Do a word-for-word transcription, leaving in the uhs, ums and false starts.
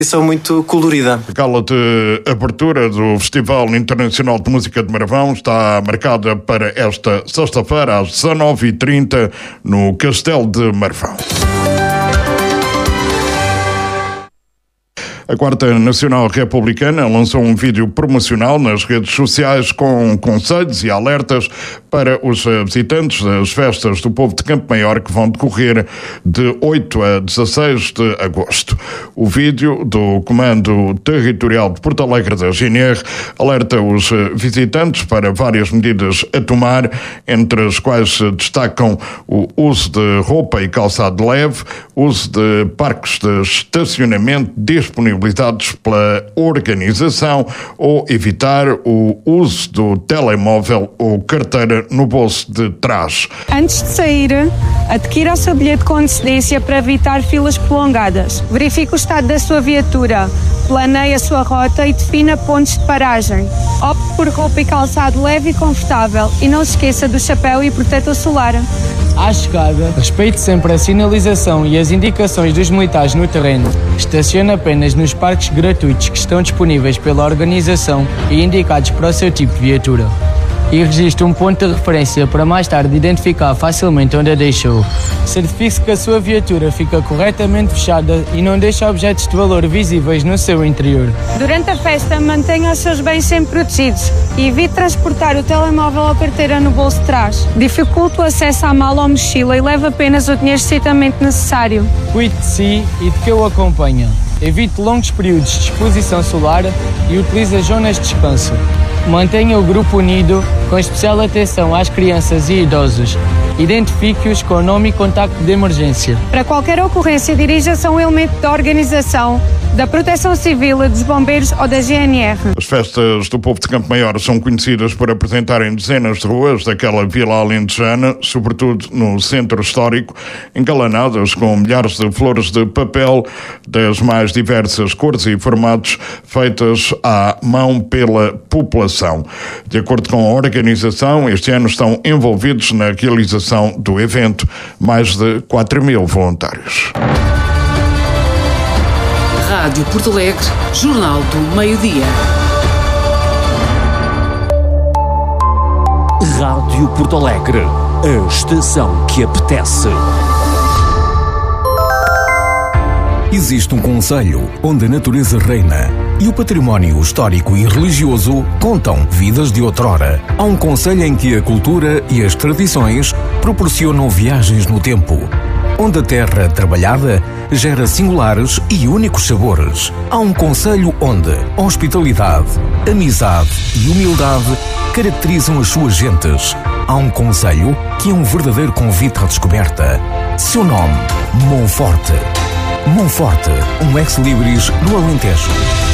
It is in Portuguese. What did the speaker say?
São muito colorida. A gala de abertura do Festival Internacional de Música de Marvão está marcada para esta sexta-feira às dezanove e trinta no Castelo de Marvão. A Quarta Nacional Republicana lançou um vídeo promocional nas redes sociais com conselhos e alertas para os visitantes das festas do povo de Campo Maior que vão decorrer de oito a dezasseis de agosto. O vídeo do Comando Territorial de Porto Alegre da G N R alerta os visitantes para várias medidas a tomar, entre as quais se destacam o uso de roupa e calçado leve, uso de parques de estacionamento disponibilizados pela organização ou evitar o uso do telemóvel ou carteira no bolso de trás. Antes de sair, adquira o seu bilhete com antecedência para evitar filas prolongadas. Verifique o estado da sua viatura, planeie a sua rota e defina pontos de paragem. Opte por roupa e calçado leve e confortável e não se esqueça do chapéu e protetor solar. À chegada, respeite sempre a sinalização e as indicações dos militares no terreno. Estacione apenas nos parques gratuitos que estão disponíveis pela organização e indicados para o seu tipo de viatura. E registre um ponto de referência para mais tarde identificar facilmente onde a deixou. Certifique-se que a sua viatura fica corretamente fechada e não deixa objetos de valor visíveis no seu interior. Durante a festa, mantenha os seus bens sempre protegidos e evite transportar o telemóvel ou carteira no bolso de trás. Dificulte o acesso à mala ou mochila e leve apenas o dinheiro estritamente necessário. Cuide de si e de quem o acompanha. Evite longos períodos de exposição solar e utilize as zonas de descanso. Mantenha o grupo unido, com especial atenção às crianças e idosos. Identifique-os com nome e contacto de emergência. Para qualquer ocorrência, dirija-se a um elemento da organização, da Proteção Civil, dos Bombeiros ou da G N R. As festas do povo de Campo Maior são conhecidas por apresentarem dezenas de ruas daquela vila alentejana, sobretudo no centro histórico, engalanadas com milhares de flores de papel das mais diversas cores e formatos, feitas à mão pela população. De acordo com a organização, este ano estão envolvidos na realização do evento mais de quatro mil voluntários. Rádio Porto Alegre, Jornal do Meio-Dia. Rádio Porto Alegre, a estação que apetece. Existe um concelho onde a natureza reina e o património histórico e religioso contam vidas de outrora. Há um concelho em que a cultura e as tradições proporcionam viagens no tempo, onde a terra trabalhada gera singulares e únicos sabores. Há um concelho onde hospitalidade, amizade e humildade caracterizam as suas gentes. Há um concelho que é um verdadeiro convite à descoberta. Seu nome, Monforte. Monforte, um ex-libris no Alentejo.